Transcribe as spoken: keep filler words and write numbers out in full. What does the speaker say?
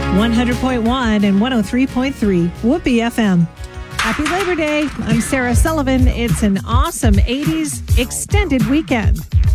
one hundred point one and one oh three point three Whoopee F M. Happy Labor Day. I'm Sarah Sullivan. It's an awesome eighties extended weekend.